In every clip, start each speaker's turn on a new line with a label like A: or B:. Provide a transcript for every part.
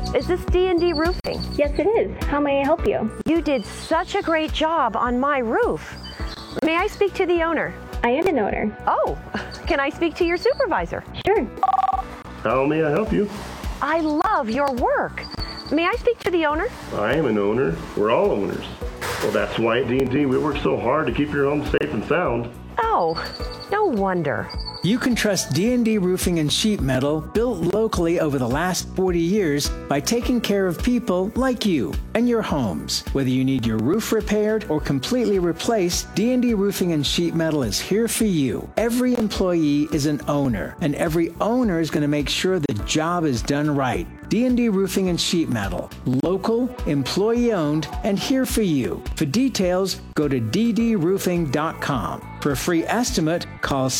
A: Is this D&D Roofing?
B: Yes, it is. How may I help you?
A: You did such a great job on my roof. May I speak to the owner?
B: I am an owner.
A: Oh, can I speak to your supervisor?
B: Sure.
C: How may I help you?
A: I love your work. May I speak to the owner?
C: I am an owner. We're all owners. Well, that's why at D&D we work so hard to keep your home safe and sound.
A: Oh, no wonder.
D: You can trust D&D Roofing and Sheet Metal, built locally over the last 40 years, by taking care of people like you and your homes. Whether you need your roof repaired or completely replaced, D&D Roofing and Sheet Metal is here for you. Every employee is an owner, and every owner is going to make sure the job is done right. D&D Roofing and Sheet Metal. Local, employee-owned, and here for you. For details, go to ddroofing.com. For a free estimate, call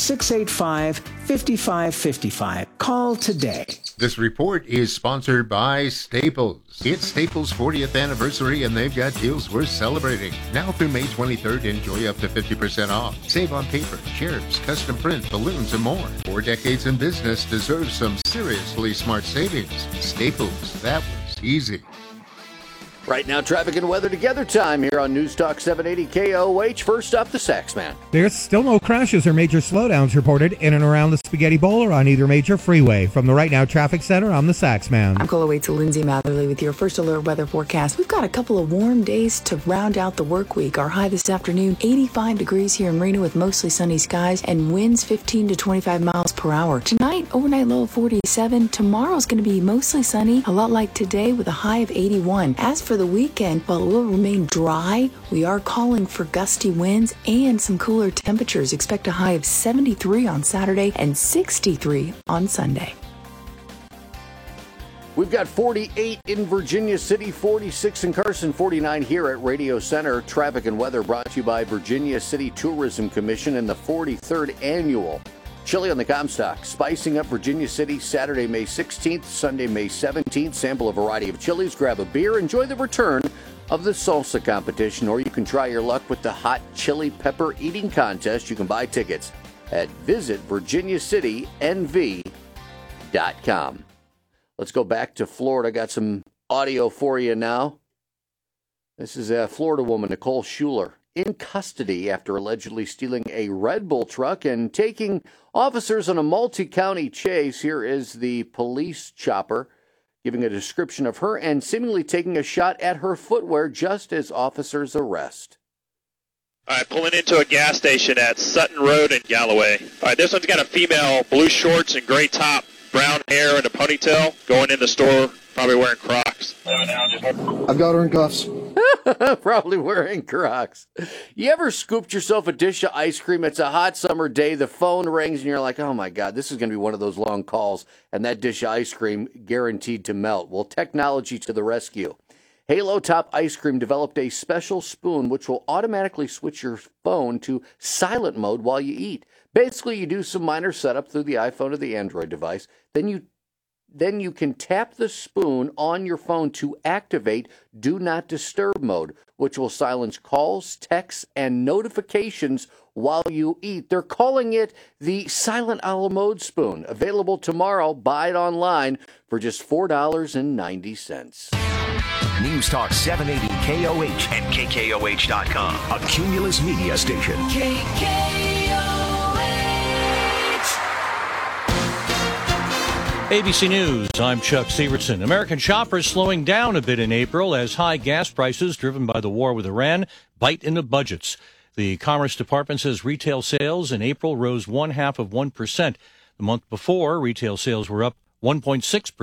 D: 685-5555. Call today.
E: This report is sponsored by Staples. It's Staples' 40th anniversary, and they've got deals worth celebrating. Now through May 23rd, enjoy up to 50% off. Save on paper, chairs, custom print, balloons, and more. 4 decades in business deserves some seriously smart savings. Staples, that was easy.
F: Right now, traffic and weather together time here on News Talk 780 KOH. First up, the Saxman.
G: There's still no crashes or major slowdowns reported in and around the Spaghetti Bowl or on either major freeway. From the Right Now Traffic Center, I'm the Saxman.
H: I'm Cola Waits to Lindsay Matherly with your first alert weather forecast. We've got a couple of warm days to round out the work week. Our high this afternoon, 85 degrees here in Reno with mostly sunny skies and winds 15 to 25 miles per hour. Tonight, overnight low of 47. Tomorrow's going to be mostly sunny, a lot like today with a high of 81. As for the weekend, while it will remain dry, we are calling for gusty winds and some cooler temperatures. Expect a high of 73 on Saturday and 63 on Sunday.
F: We've got 48 in Virginia City, 46 in Carson, 49 here at Radio Center. Traffic and weather brought to you by Virginia City Tourism Commission and the 43rd Annual Chili on the Comstock, spicing up Virginia City Saturday, May 16th, Sunday, May 17th. Sample a variety of chilies, grab a beer, enjoy the return of the salsa competition, or you can try your luck with the hot chili pepper eating contest. You can buy tickets at visitvirginiacitynv.com. Let's go back to Florida. Got some audio for you now. This is a Florida woman, Nicole Schuler, in custody after allegedly stealing a Red Bull truck and taking officers on a multi-county chase. Here is the police chopper giving a description of her and seemingly taking a shot at her footwear just as officers arrest.
I: All right, pulling into a gas station at Sutton Road in Galloway. All right, this one's got a female, blue shorts and gray top, brown hair and a ponytail, going in the store, probably wearing Crocs.
J: I've got her in cuffs.
F: Probably wearing Crocs. You ever scooped yourself a dish of ice cream? It's a hot summer day. The phone rings and you're like, oh my God, this is going to be one of those long calls. And that dish of ice cream guaranteed to melt. Well, technology to the rescue. Halo Top Ice Cream developed a special spoon which will automatically switch your phone to silent mode while you eat. Basically, you do some minor setup through the iPhone or the Android device. Then you can tap the spoon on your phone to activate Do Not Disturb mode, which will silence calls, texts, and notifications while you eat. They're calling it the Silent Owl Mode Spoon. Available tomorrow. Buy it online for just $4.90.
K: News Talk 780 KOH and KKOH.com. A Cumulus Media Station.
L: ABC News, I'm Chuck Severson. American shoppers slowing down a bit in April as high gas prices driven by the war with Iran bite into budgets. The Commerce Department says retail sales in April rose 0.5%. The month before, retail sales were up 1.6%.